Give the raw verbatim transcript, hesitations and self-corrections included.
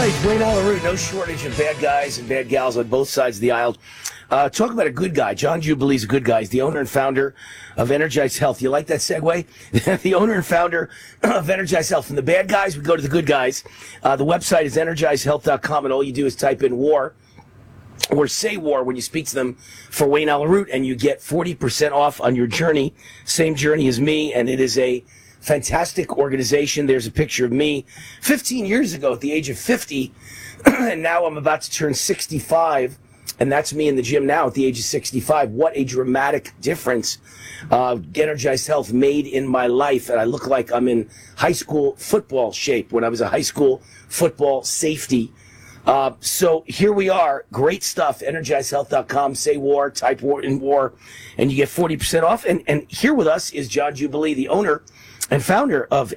right, Wayne Alaroot, no shortage of bad guys and bad gals on both sides of the aisle. Uh, talk about a good guy. John Jubilee's a good guy. He's the owner and founder of Energize Health. You like that segue? The owner and founder of Energize Health. From the bad guys, we go to the good guys. Uh, the website is energize health dot com, and all you do is type in war or say war when you speak to them for Wayne Alaroot, and you get forty percent off on your journey. Same journey as me, and it is a fantastic organization. There's a picture of me fifteen years ago at the age of fifty, and now I'm about to turn sixty-five. And that's me in the gym now at the age of sixty-five. What a dramatic difference uh, Energized Health made in my life. And I look like I'm in high school football shape when I was a high school football safety. Uh, so here we are. Great stuff. energize health dot com. Say war, type war in war, and you get forty percent off. And, and here with us is John Jubilee, the owner and founder of